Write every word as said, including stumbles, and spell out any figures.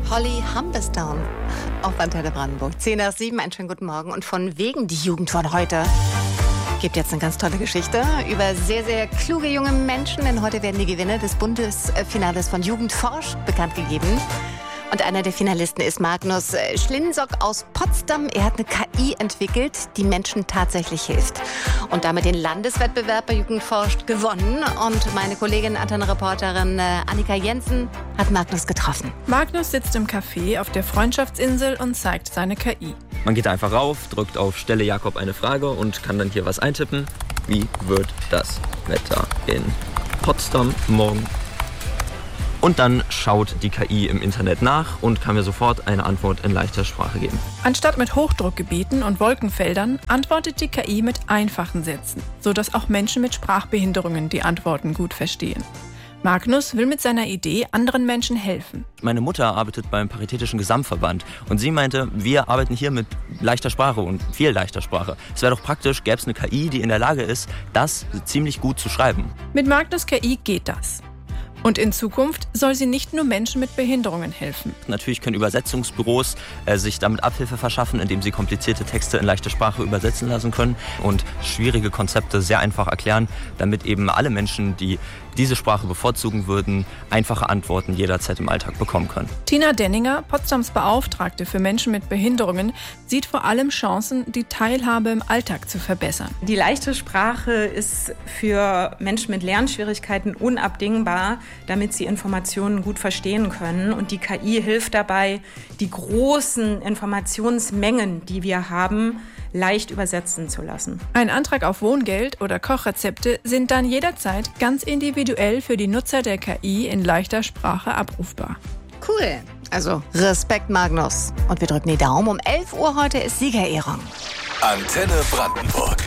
Holly Humberstone auf Antenne Brandenburg. zehn nach sieben, einen schönen guten Morgen. Und von wegen die Jugend von heute gibt jetzt eine ganz tolle Geschichte über sehr, sehr kluge junge Menschen. Denn heute werden die Gewinner des Bundesfinales von Jugend forscht bekannt gegeben. Und einer der Finalisten ist Magnus Schlinsock aus Potsdam. Er hat eine K I entwickelt, die Menschen tatsächlich hilft. Und damit den Landeswettbewerb bei Jugend forscht gewonnen. Und meine Kollegin, Antenne-Reporterin Annika Jensen, hat Magnus getroffen. Magnus sitzt im Café auf der Freundschaftsinsel und zeigt seine K I. Man geht einfach rauf, drückt auf Stelle Jakob eine Frage und kann dann hier was eintippen. Wie wird das Wetter in Potsdam morgen? Und dann schaut die K I im Internet nach und kann mir sofort eine Antwort in leichter Sprache geben. Anstatt mit Hochdruckgebieten und Wolkenfeldern antwortet die K I mit einfachen Sätzen, sodass auch Menschen mit Sprachbehinderungen die Antworten gut verstehen. Magnus will mit seiner Idee anderen Menschen helfen. Meine Mutter arbeitet beim Paritätischen Gesamtverband und sie meinte, wir arbeiten hier mit leichter Sprache und viel leichter Sprache. Es wäre doch praktisch, gäbe es eine K I, die in der Lage ist, das ziemlich gut zu schreiben. Mit Magnus K I geht das. Und in Zukunft soll sie nicht nur Menschen mit Behinderungen helfen. Natürlich können Übersetzungsbüros äh, sich damit Abhilfe verschaffen, indem sie komplizierte Texte in leichter Sprache übersetzen lassen können und schwierige Konzepte sehr einfach erklären, damit eben alle Menschen, die diese Sprache bevorzugen würden, einfache Antworten jederzeit im Alltag bekommen können. Tina Denninger, Potsdams Beauftragte für Menschen mit Behinderungen, sieht vor allem Chancen, die Teilhabe im Alltag zu verbessern. Die leichte Sprache ist für Menschen mit Lernschwierigkeiten unabdingbar, damit sie Informationen gut verstehen können. Und die K I hilft dabei, die großen Informationsmengen, die wir haben, leicht übersetzen zu lassen. Ein Antrag auf Wohngeld oder Kochrezepte sind dann jederzeit ganz individuell für die Nutzer der K I in leichter Sprache abrufbar. Cool. Also Respekt, Magnus. Und wir drücken die Daumen. Um elf Uhr heute ist Siegerehrung. Antenne Brandenburg.